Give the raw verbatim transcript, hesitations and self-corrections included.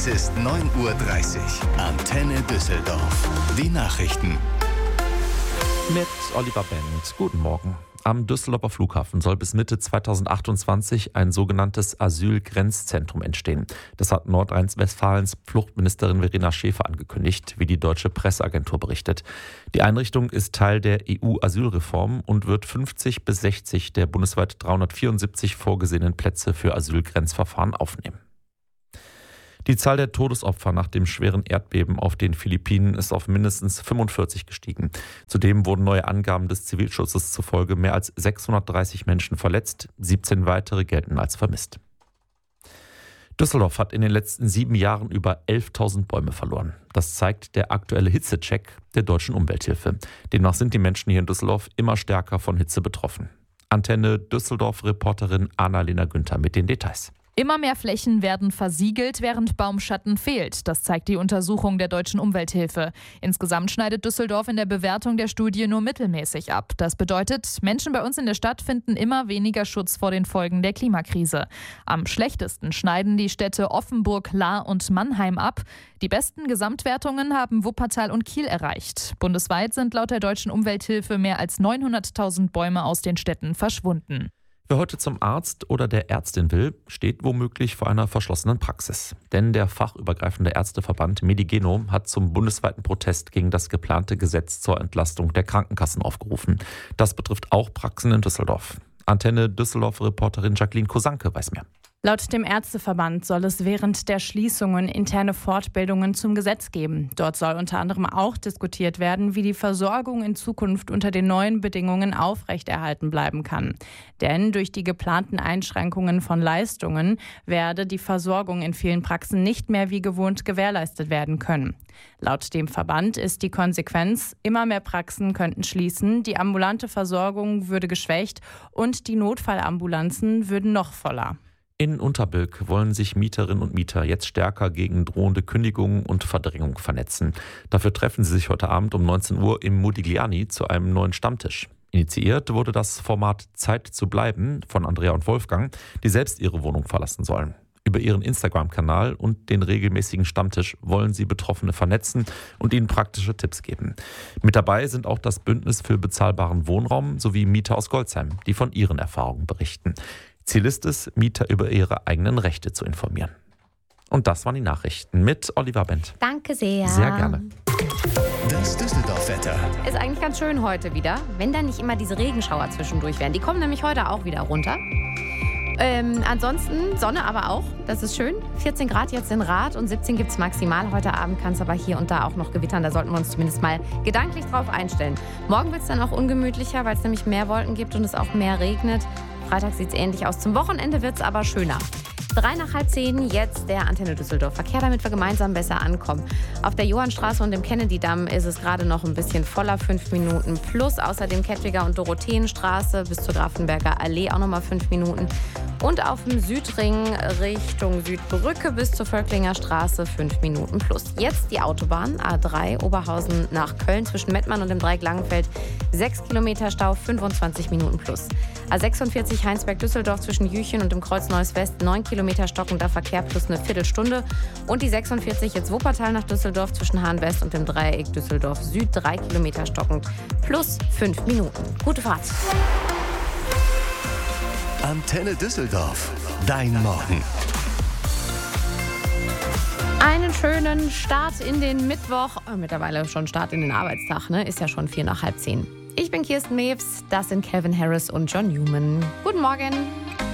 Es ist neun Uhr dreißig. Antenne Düsseldorf. Die Nachrichten. Mit Oliver Bent. Guten Morgen. Am Düsseldorfer Flughafen soll bis Mitte zweitausendachtundzwanzig ein sogenanntes Asylgrenzzentrum entstehen. Das hat Nordrhein-Westfalens Fluchtministerin Verena Schäfer angekündigt, wie die deutsche Presseagentur berichtet. Die Einrichtung ist Teil der E U-Asylreform und wird fünfzig bis sechzig der bundesweit dreihundertvierundsiebzig vorgesehenen Plätze für Asylgrenzverfahren aufnehmen. Die Zahl der Todesopfer nach dem schweren Erdbeben auf den Philippinen ist auf mindestens fünfundvierzig gestiegen. Zudem wurden neue Angaben des Zivilschutzes zufolge mehr als sechshundertdreißig Menschen verletzt, siebzehn weitere gelten als vermisst. Düsseldorf hat in den letzten sieben Jahren über elftausend Bäume verloren. Das zeigt der aktuelle Hitzecheck der Deutschen Umwelthilfe. Demnach sind die Menschen hier in Düsseldorf immer stärker von Hitze betroffen. Antenne Düsseldorf-Reporterin Annalena Günther mit den Details. Immer mehr Flächen werden versiegelt, während Baumschatten fehlt. Das zeigt die Untersuchung der Deutschen Umwelthilfe. Insgesamt schneidet Düsseldorf in der Bewertung der Studie nur mittelmäßig ab. Das bedeutet, Menschen bei uns in der Stadt finden immer weniger Schutz vor den Folgen der Klimakrise. Am schlechtesten schneiden die Städte Offenburg, Lahr und Mannheim ab. Die besten Gesamtwertungen haben Wuppertal und Kiel erreicht. Bundesweit sind laut der Deutschen Umwelthilfe mehr als neunhunderttausend Bäume aus den Städten verschwunden. Wer heute zum Arzt oder der Ärztin will, steht womöglich vor einer verschlossenen Praxis. Denn der fachübergreifende Ärzteverband Medigeno hat zum bundesweiten Protest gegen das geplante Gesetz zur Entlastung der Krankenkassen aufgerufen. Das betrifft auch Praxen in Düsseldorf. Antenne Düsseldorf-Reporterin Jacqueline Kosanke weiß mehr. Laut dem Ärzteverband soll es während der Schließungen interne Fortbildungen zum Gesetz geben. Dort soll unter anderem auch diskutiert werden, wie die Versorgung in Zukunft unter den neuen Bedingungen aufrechterhalten bleiben kann. Denn durch die geplanten Einschränkungen von Leistungen werde die Versorgung in vielen Praxen nicht mehr wie gewohnt gewährleistet werden können. Laut dem Verband ist die Konsequenz, immer mehr Praxen könnten schließen, die ambulante Versorgung würde geschwächt und die Notfallambulanzen würden noch voller. In Unterbilk wollen sich Mieterinnen und Mieter jetzt stärker gegen drohende Kündigungen und Verdrängung vernetzen. Dafür treffen sie sich heute Abend um neunzehn Uhr im Modigliani zu einem neuen Stammtisch. Initiiert wurde das Format Zeit zu bleiben von Andrea und Wolfgang, die selbst ihre Wohnung verlassen sollen. Über ihren Instagram-Kanal und den regelmäßigen Stammtisch wollen sie Betroffene vernetzen und ihnen praktische Tipps geben. Mit dabei sind auch das Bündnis für bezahlbaren Wohnraum sowie Mieter aus Golzheim, die von ihren Erfahrungen berichten. Ziel ist es, Mieter über ihre eigenen Rechte zu informieren. Und das waren die Nachrichten mit Oliver Bent. Danke sehr. Sehr gerne. Das Düsseldorf-Wetter. Ist eigentlich ganz schön heute wieder, wenn da nicht immer diese Regenschauer zwischendurch wären. Die kommen nämlich heute auch wieder runter. Ähm, ansonsten Sonne aber auch, das ist schön. vierzehn Grad jetzt in Rath und siebzehn gibt es maximal. Heute Abend kann es aber hier und da auch noch gewittern. Da sollten wir uns zumindest mal gedanklich drauf einstellen. Morgen wird es dann auch ungemütlicher, weil es nämlich mehr Wolken gibt und es auch mehr regnet. Freitag sieht es ähnlich aus. Zum Wochenende wird es aber schöner. Drei nach halb zehn, jetzt der Antenne Düsseldorf Verkehr, damit wir gemeinsam besser ankommen. Auf der Johannstraße und dem Kennedy-Damm ist es gerade noch ein bisschen voller, fünf Minuten plus. Außerdem Kettwiger und Dorotheenstraße bis zur Grafenberger Allee auch nochmal fünf Minuten. Und auf dem Südring Richtung Südbrücke bis zur Völklinger Straße fünf Minuten plus. Jetzt die Autobahn A drei Oberhausen nach Köln zwischen Mettmann und dem Dreieck Langenfeld. sechs Kilometer Stau, fünfundzwanzig Minuten plus. A sechsundvierzig Heinsberg-Düsseldorf zwischen Jüchen und dem Kreuz Neues West, neun Kilometer stockender Verkehr plus eine Viertelstunde. Und die sechsundvierzig jetzt Wuppertal nach Düsseldorf zwischen Hahn West und dem Dreieck Düsseldorf Süd, drei Kilometer stockend plus fünf Minuten. Gute Fahrt. Antenne Düsseldorf. Dein Morgen. Einen schönen Start in den Mittwoch. Oh, mittlerweile schon Start in den Arbeitstag, ne? Ist ja schon vier nach halb zehn. Ich bin Kirsten Mewes, das sind Calvin Harris und John Newman. Guten Morgen.